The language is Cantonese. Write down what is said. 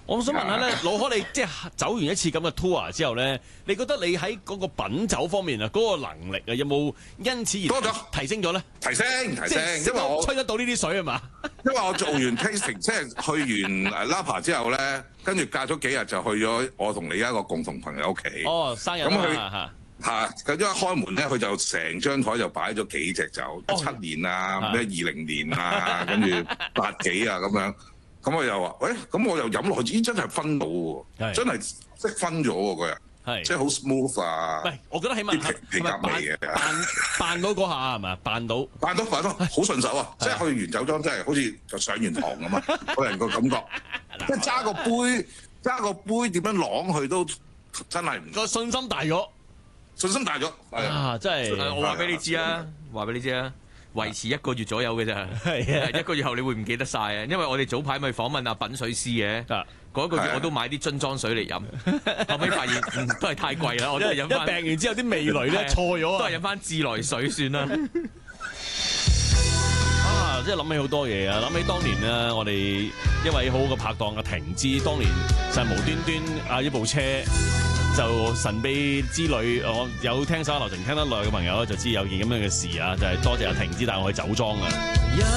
我想問下咧，老可你即係走完一次咁嘅 tour 之後咧，你覺得你喺嗰個品酒方面啊，嗰個能力啊，有冇因此而多咗提升咗咧？ 提升，因為我吹得到呢啲水係嘛？ 因為我做完 tasting， 即係去完 Napa 之後咧，跟住隔咗幾日就去咗我同你一個共同朋友屋企。 哦，生日咁佢嚇。 佢一開門咧，佢就成張台就擺咗幾隻酒，17年啊，咩20年啊，跟住80幾啊咁樣。咁我又話，喂，咁我又飲落去，咦，真係分到喎，真係識分咗喎嗰日，即係好 smooth 啊！ 喂，我覺得起碼皮革味嘅， 扮到嗰下係咪？扮到， 好順手啊！即係去完酒莊，真係好似就上完堂咁啊！個人個感覺，即係揸個杯點樣啷佢都真係唔個信心大咗， 真係我話俾你知啊，維持1個月左右嘅咋，係1個月後你會唔記得晒啊？因為我哋早排咪訪問阿品水師嘅，嗰1個月我都買啲樽裝水嚟飲，後尾發現都係太貴啦，我都係飲翻。 病完之後啲味蕾咧錯咗啊， 都係飲翻自來水算啦。 即係諗起好多嘢啊！諗起當年啊，我哋一位好好嘅拍檔嘅停之，當年就係無端端一部車就神秘之旅。我有聽手下留情聽得耐嘅朋友就知有件咁樣嘅事啊，就係多謝阿停之帶我去酒莊啊。